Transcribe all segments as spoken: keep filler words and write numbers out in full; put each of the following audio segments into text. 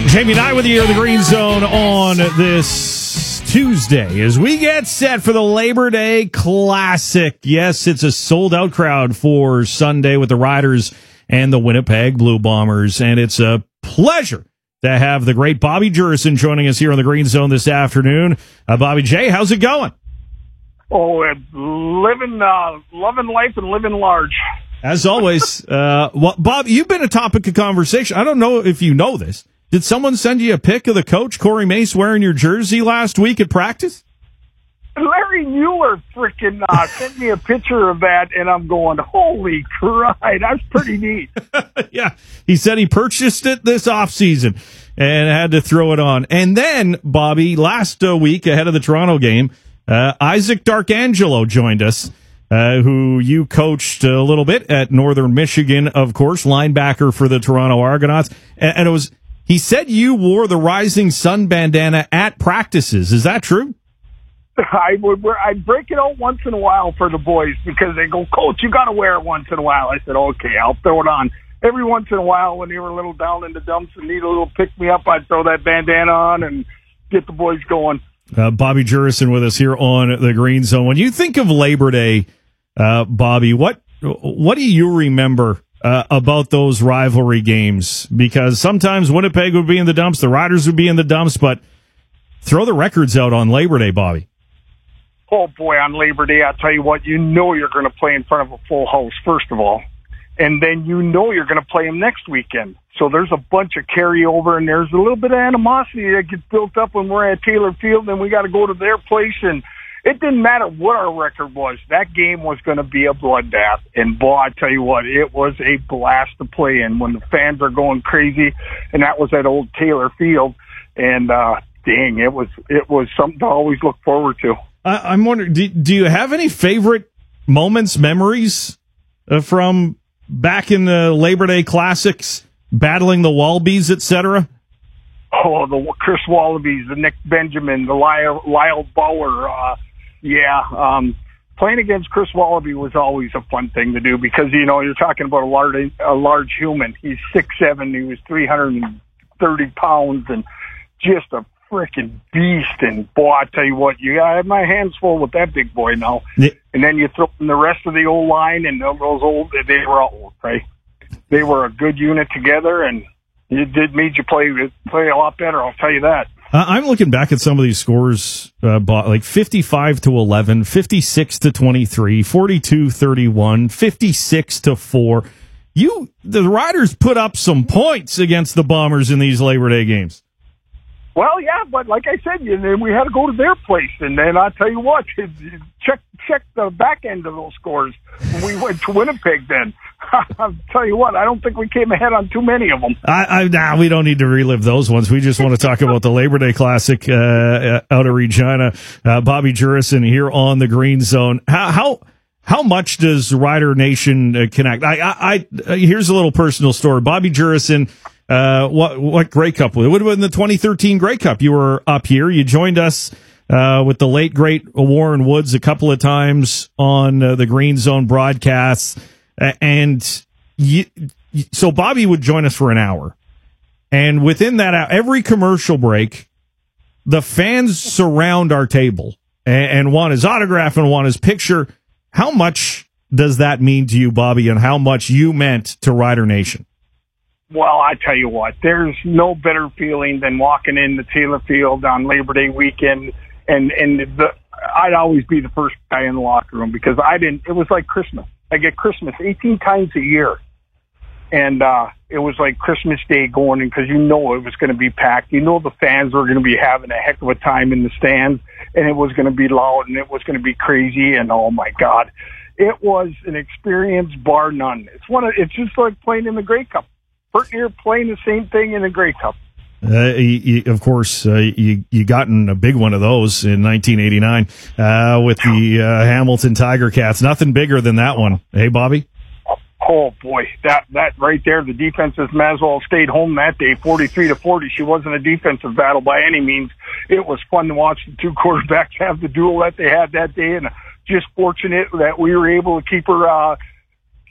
Jamie and I with you in the Green Zone on this Tuesday as we get set for the Labor Day Classic. Yes, it's a sold-out crowd for Sunday with the Riders and the Winnipeg Blue Bombers, and it's a pleasure to have the great Bobby Jurison joining us here on the Green Zone this afternoon. Uh, Bobby J, how's it going? Oh, uh, living, uh, loving life and living large. As always, uh, well, Bob, you've been a topic of conversation. I don't know if you know this. Did someone send you a pic of the coach, Corey Mace, wearing your jersey last week at practice? Larry Mueller freaking uh, sent me a picture of that, and I'm going, holy crap, that's pretty neat. Yeah, he said he purchased it this offseason and had to throw it on. And then, Bobby, last uh, week ahead of the Toronto game, uh, Isaac Darkangelo joined us, uh, who you coached a little bit at Northern Michigan, of course, linebacker for the Toronto Argonauts. And, and it was... He said you wore the Rising Sun bandana at practices. Is that true? I would wear, I'd break it out once in a while for the boys because they go, Coach, you got to wear it once in a while. I said, okay, I'll throw it on. Every once in a while when they were a little down in the dumps and need a little pick-me-up, I'd throw that bandana on and get the boys going. Uh, Bobby Jurison with us here on the Green Zone. When you think of Labor Day, uh, Bobby, what what do you remember Uh, about those rivalry games? Because sometimes Winnipeg would be in the dumps, the Riders would be in the dumps, but throw the records out on Labor Day, Bobby. Oh, boy, on Labor Day, I'll tell you what, you know you're going to play in front of a full house, first of all, and then you know you're going to play them next weekend. So there's a bunch of carryover, and there's a little bit of animosity that gets built up when we're at Taylor Field, and we got to go to their place, and it didn't matter what our record was. That game was going to be a bloodbath. And, boy, I tell you what, it was a blast to play in when the fans are going crazy. And that was at old Taylor Field. And, uh, dang, it was it was something to always look forward to. I, I'm wondering, do, do you have any favorite moments, memories uh, from back in the Labor Day Classics, battling the Wallabies, et cetera? Oh, the Chris Wallabies, the Nick Benjamin, the Lyle, Lyle Bauer, uh, Yeah, um, playing against Chris Wallaby was always a fun thing to do because, you know, you're talking about a large, a large human. He's six seven, he was three hundred thirty pounds and just a freaking beast. And, boy, I tell you what, you I have my hands full with that big boy now. Yeah. And then you throw in the rest of the old line and those old, they were all old, right? They were a good unit together, and it did made you play, play a lot better, I'll tell you that. Uh, I'm looking back at some of these scores, uh, like fifty-five to eleven, fifty-six to twenty-three, forty-two thirty-one, fifty-six to four. You, the Riders put up some points against the Bombers in these Labor Day games. Well, yeah, but like I said, you know, we had to go to their place, and then I'll tell you what, check check the back end of those scores when we went to Winnipeg then. I'll tell you what, I don't think we came ahead on too many of them. I, I, nah, we don't need to relive those ones. We just want to talk about the Labor Day Classic uh, out of Regina. Uh, Bobby Jurison here on the Green Zone. How how, how much does Rider Nation uh, connect? I, I, I here's a little personal story. Bobby Jurison, uh, what what Grey Cup? It would have been the twenty thirteen Grey Cup. You were up here. You joined us uh, with the late great Warren Woods a couple of times on uh, the Green Zone broadcasts. And you, so Bobby would join us for an hour. And within that hour, every commercial break, the fans surround our table and, and want his autograph and want his picture. How much does that mean to you, Bobby, and how much you meant to Rider Nation? Well, I tell you what, there's no better feeling than walking into Taylor Field on Labor Day weekend. And, and the, I'd always be the first guy in the locker room because I didn't, it was like Christmas. I get Christmas eighteen times a year. And uh, it was like Christmas Day going in because you know it was going to be packed. You know the fans were going to be having a heck of a time in the stands, and it was going to be loud, and it was going to be crazy, and oh, my God. It was an experience bar none. It's one of, it's just like playing in the Grey Cup. First year playing the same thing in the Grey Cup. Uh, you, you, of course, uh, you you gotten a big one of those in nineteen eighty-nine uh, with the uh, Hamilton Tiger Cats. Nothing bigger than that one. Hey, Bobby? Oh, boy, that that right there, the defenses might as well stayed home that day, forty-three to forty. She wasn't a defensive battle by any means. It was fun to watch the two quarterbacks have the duel that they had that day, and just fortunate that we were able to keep her uh,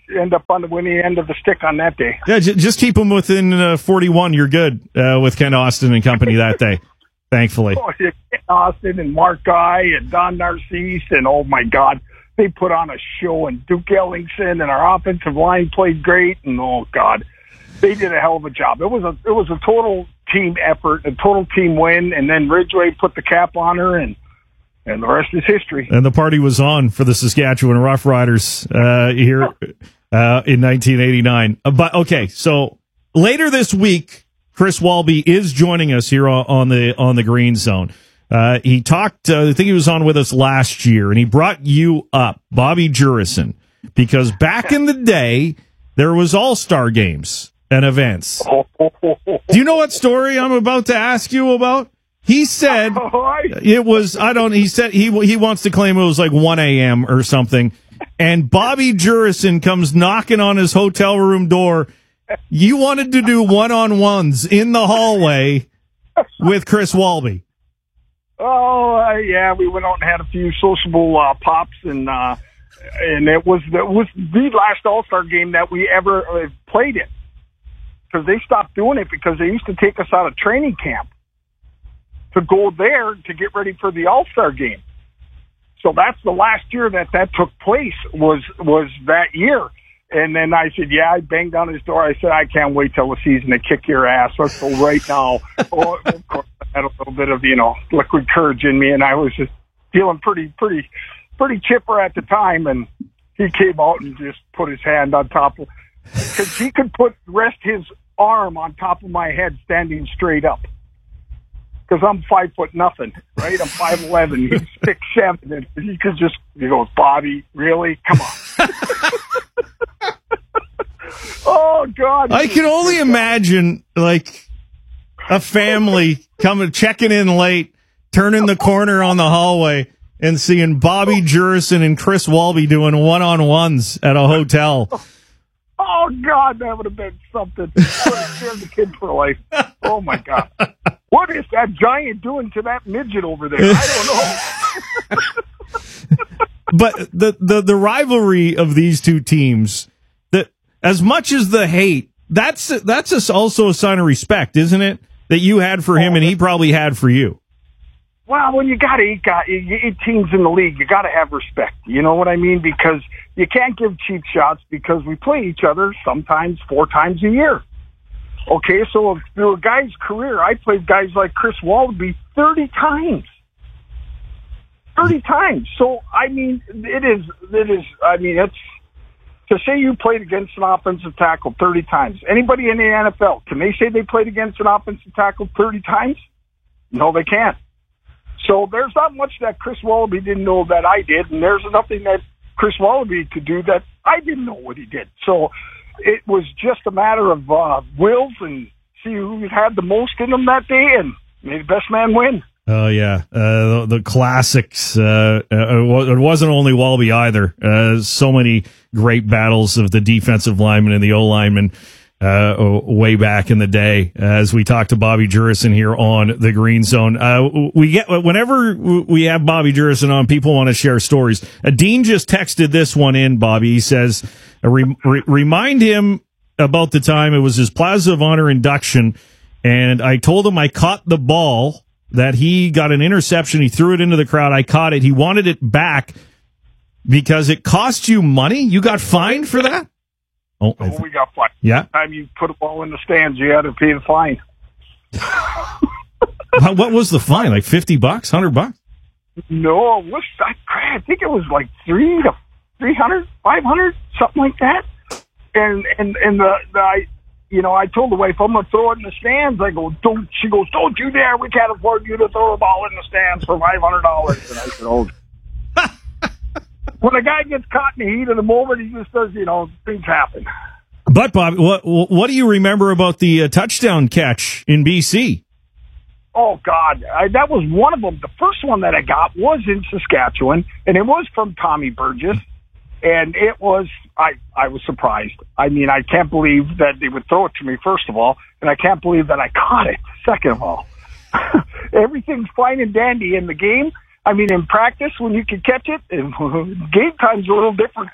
end up on the winning end of the stick on that day. Yeah, j- just keep them within uh, forty-one. You're good uh, with Ken Austin and company that day, thankfully. Oh, yeah, Ken Austin and Mark Guy and Don Narcisse, and oh my God, they put on a show. And Duke Ellingson and our offensive line played great. And oh God, they did a hell of a job. It was a it was a total team effort, a total team win. And then Ridgway put the cap on her, and and the rest is history. And the party was on for the Saskatchewan Roughriders uh, here uh, in nineteen eighty-nine. Uh, but okay, so later this week, Chris Walby is joining us here on, on the on the Green Zone. Uh, he talked. Uh, I think he was on with us last year, and he brought you up, Bobby Jurison, because back in the day there was All-Star games and events. Do you know what story I'm about to ask you about? He said it was, I don't, he said he he wants to claim it was like one a.m. or something, and Bobby Jurison comes knocking on his hotel room door. You wanted to do one-on-ones in the hallway with Chris Walby. Oh, uh, yeah, we went out and had a few sociable uh, pops, and uh, and it was, it was the last All-Star game that we ever uh, played in, because they stopped doing it because they used to take us out of training camp to go there to get ready for the All-Star game. So that's the last year that that took place, was was that year. And then I said, yeah, I banged on his door. I said, I can't wait till the season to kick your ass. Let's go right now. Oh, of course, I had a little bit of, you know, liquid courage in me, and I was just feeling pretty, pretty, pretty chipper at the time. And he came out and just put his hand on top of, because he could put, rest his arm on top of my head standing straight up. Because I'm five foot nothing, right? I'm five eleven. He's six seven, and he could just, he goes, Bobby, really? Come on. Oh God! I can only imagine like a family coming, checking in late, turning the corner on the hallway, and seeing Bobby Jurison and Chris Walby doing one-on-ones at a hotel. Oh God, that would have been something. I would have scared the kid for life. Oh my God! What is that giant doing to that midget over there? I don't know. But the, the the rivalry of these two teams, that as much as the hate, that's that's also a sign of respect, isn't it? That you had for him, and he probably had for you. Well, when you got eight, got eight teams in the league, you got to have respect. You know what I mean? Because you can't give cheap shots, because we play each other sometimes four times a year. Okay, so through a guy's career, I played guys like Chris Walby thirty times. thirty times. So, I mean, it is, it is, I mean, it's, to say you played against an offensive tackle thirty times. Anybody in the N F L, can they say they played against an offensive tackle thirty times? No, they can't. So there's not much that Chris Wallaby didn't know that I did, and there's nothing that Chris Wallaby could do that I didn't know what he did. So it was just a matter of uh, wills and see who had the most in them that day, and may the best man win. Oh, yeah. Uh, the, the classics. Uh, it wasn't only Walby either. Uh, so many great battles of the defensive linemen and the O-linemen uh, way back in the day. As we talked to Bobby Jurison here on the Green Zone. Uh, we get, whenever we have Bobby Jurison on, people want to share stories. Uh, Dean just texted this one in, Bobby. He says, uh, re- re- remind him about the time it was his Plaza of Honor induction, and I told him I caught the ball, that he got an interception. He threw it into the crowd. I caught it. He wanted it back because it cost you money. You got fined for that? Oh, oh we got fined. Yeah. Every time you put a ball in the stands, you had to pay the fine. What was the fine? Like fifty bucks, hundred bucks? No, it was, I, I think it was like three to three hundred, five hundred, something like that. And and and the, the I. You know, I told the wife, I'm going to throw it in the stands. I go, don't, she goes, don't you dare. We can't afford you to throw a ball in the stands for five hundred dollars. And I said, oh. When a guy gets caught in the heat of the moment, he just does, you know, things happen. But, Bob, what, what do you remember about the uh, touchdown catch in B C? Oh, God. I, that was one of them. The first one that I got was in Saskatchewan, and it was from Tommy Burgess. And it was, I, I was surprised. I mean, I can't believe that they would throw it to me, first of all, and I can't believe that I caught it, second of all. Everything's fine and dandy in the game. I mean, in practice, when you can catch it, and game time's a little different thing.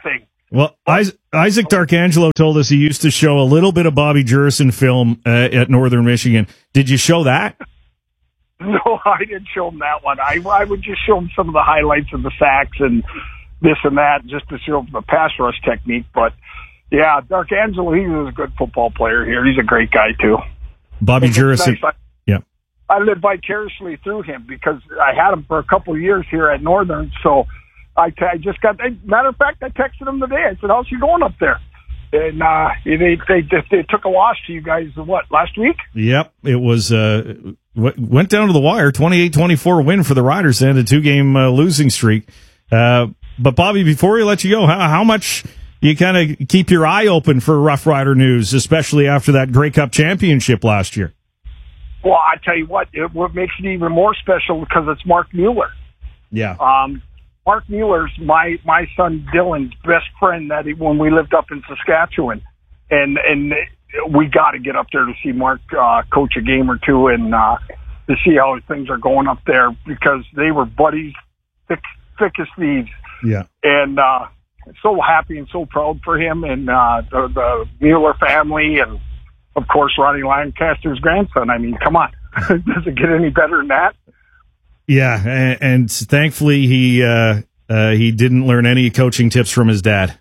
Well, Isaac D'Arcangelo told us he used to show a little bit of Bobby Jurison film uh, at Northern Michigan. Did you show that? No, I didn't show him that one. I, I would just show him some of the highlights of the sacks and this and that, just to show him the pass rush technique. But, yeah, D'Arcangelo, he was a good football player here. He's a great guy, too. Bobby Jurison. Nice. Yeah. I lived vicariously through him because I had him for a couple of years here at Northern, so I, t- I just got, matter of fact, I texted him today. I said, how's you going up there? And uh, they, they they took a loss to you guys, what, last week? Yep. It was, uh, w- went down to the wire, twenty-eight twenty-four win for the Riders and a two-game uh, losing streak. Uh, but, Bobby, before we let you go, how, how much do you kind of keep your eye open for Rough Rider news, especially after that Grey Cup championship last year? Well, I tell you what, it, what makes it even more special because it's Mark Mueller. Yeah. Um, Mark Mueller's my, my son Dylan's best friend that he, when we lived up in Saskatchewan. And, and we got to get up there to see Mark uh, coach a game or two and uh, to see how things are going up there because they were buddies, thick, thick as thieves. Yeah. And uh, so happy and so proud for him and uh, the, the Mueller family and, of course, Ronnie Lancaster's grandson. I mean, come on. Does it get any better than that? Yeah, and, and thankfully he uh, uh, he didn't learn any coaching tips from his dad.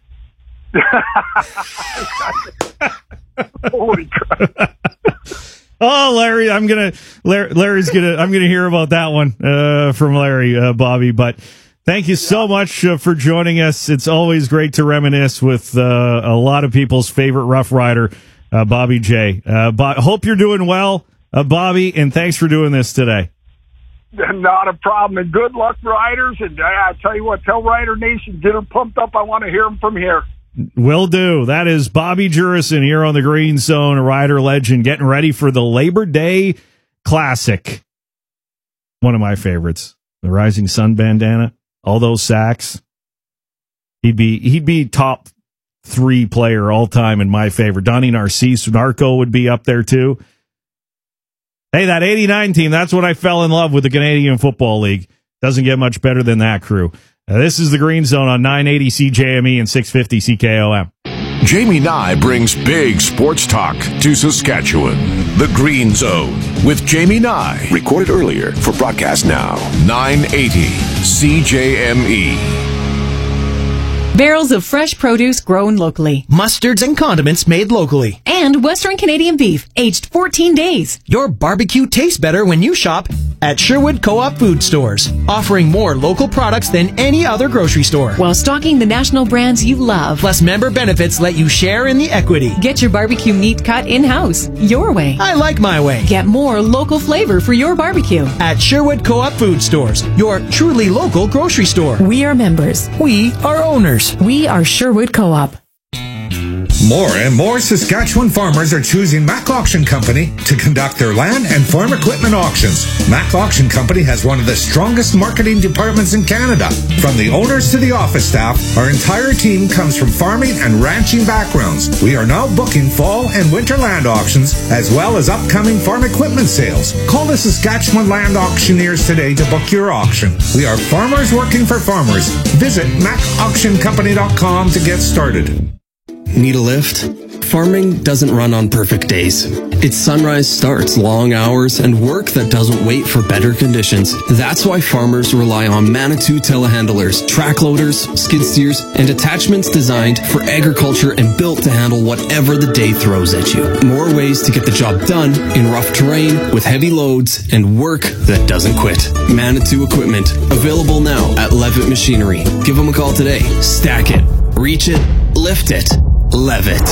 Holy crap! Oh, Larry, I'm gonna Larry, Larry's gonna I'm gonna hear about that one uh, from Larry, uh, Bobby. But thank you so much uh, for joining us. It's always great to reminisce with uh, a lot of people's favorite Rough Rider, uh, Bobby J. Uh, but hope you're doing well, uh, Bobby, and thanks for doing this today. Not a problem, and good luck, Riders. And uh, I tell you what, tell Rider Nation, get her pumped up. I want to hear them from here. Will do. That is Bobby Jurison here on the Green Zone, a Rider legend, getting ready for the Labor Day Classic. One of my favorites, the Rising Sun bandana, all those sacks. He'd be he'd be top three player all time in my favor. Donnie Narcisse, Narco would be up there too. Hey, that eighty-nine team, that's when I fell in love with the Canadian Football League. Doesn't get much better than that crew. Now, this is the Green Zone on nine eighty C J M E and six fifty C K O M. Jamie Nye brings big sports talk to Saskatchewan. The Green Zone with Jamie Nye. Recorded earlier for broadcast now. nine eighty C J M E. Barrels of fresh produce grown locally. Mustards and condiments made locally. And Western Canadian beef, aged fourteen days. Your barbecue tastes better when you shop at Sherwood Co-op Food Stores, offering more local products than any other grocery store. While stocking the national brands you love. Plus, member benefits let you share in the equity. Get your barbecue meat cut in-house, your way. I like my way. Get more local flavor for your barbecue. At Sherwood Co-op Food Stores, your truly local grocery store. We are members. We are owners. We are Sherwood Co-op. More and more Saskatchewan farmers are choosing Mac Auction Company to conduct their land and farm equipment auctions. Mac Auction Company has one of the strongest marketing departments in Canada. From the owners to the office staff, our entire team comes from farming and ranching backgrounds. We are now booking fall and winter land auctions, as well as upcoming farm equipment sales. Call the Saskatchewan Land Auctioneers today to book your auction. We are farmers working for farmers. Visit mac auction company dot com to get started. Need a lift? Farming doesn't run on perfect days. Its sunrise starts, long hours, and work that doesn't wait for better conditions. That's why farmers rely on Manitou telehandlers, track loaders, skid steers, and attachments designed for agriculture and built to handle whatever the day throws at you. More ways to get the job done in rough terrain with heavy loads and work that doesn't quit. Manitou equipment, available now at Levitt Machinery. Give them a call today. Stack it, reach it, lift it, Levitt.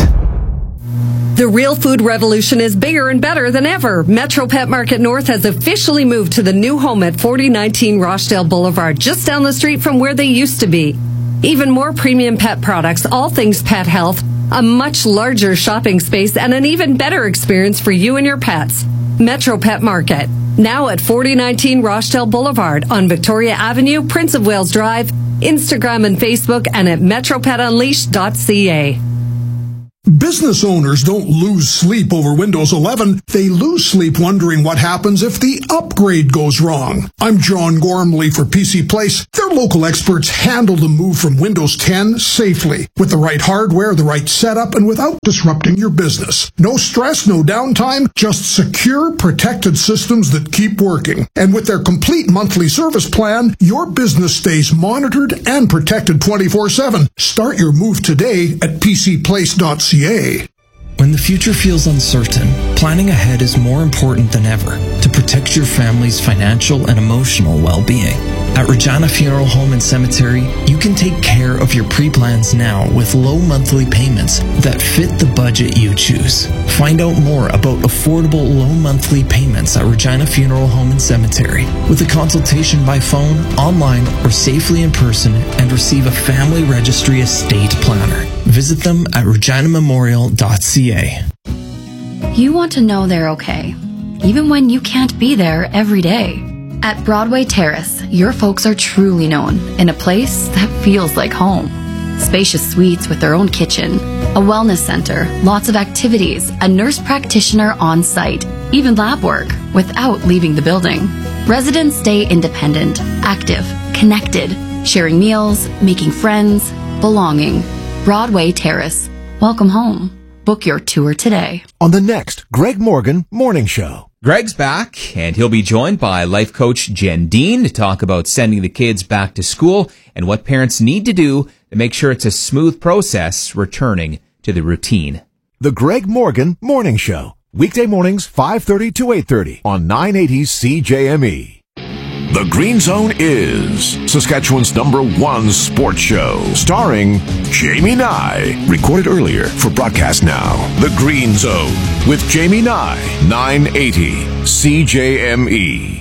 The real food revolution is bigger and better than ever. Metro Pet Market North has officially moved to the new home at forty nineteen Rochdale Boulevard, just down the street from where they used to be. Even more premium pet products, all things pet health, a much larger shopping space, and an even better experience for you and your pets. Metro Pet Market, now at forty nineteen Rochdale Boulevard on Victoria Avenue, Prince of Wales Drive, Instagram and Facebook, and at metro pet unleashed dot c a. Business owners don't lose sleep over Windows eleven. They lose sleep wondering what happens if the upgrade goes wrong. I'm John Gormley for P C Place. Their local experts handle the move from Windows ten safely, with the right hardware, the right setup, and without disrupting your business. No stress, no downtime, just secure, protected systems that keep working. And with their complete monthly service plan, your business stays monitored and protected twenty-four seven. Start your move today at p c place dot c a. When the future feels uncertain, planning ahead is more important than ever to protect your family's financial and emotional well-being. At Regina Funeral Home and Cemetery, you can take care of your pre-plans now with low monthly payments that fit the budget you choose. Find out more about affordable low monthly payments at Regina Funeral Home and Cemetery with a consultation by phone, online, or safely in person, and receive a family registry estate planner. Visit them at regina memorial dot c a. You want to know they're okay, even when you can't be there every day. At Broadway Terrace, your folks are truly known in a place that feels like home. Spacious suites with their own kitchen, a wellness center, lots of activities, a nurse practitioner on site, even lab work without leaving the building. Residents stay independent, active, connected, sharing meals, making friends, belonging. Broadway Terrace. Welcome home. Book your tour today. On the next Greg Morgan Morning Show. Greg's back, and he'll be joined by life coach Jen Dean to talk about sending the kids back to school and what parents need to do to make sure it's a smooth process returning to the routine. The Greg Morgan Morning Show. Weekday mornings, five thirty to eight thirty on nine eighty C J M E. The Green Zone is Saskatchewan's number one sports show, starring Jamie Nye. Recorded earlier for broadcast now. The Green Zone with Jamie Nye, nine eighty C J M E.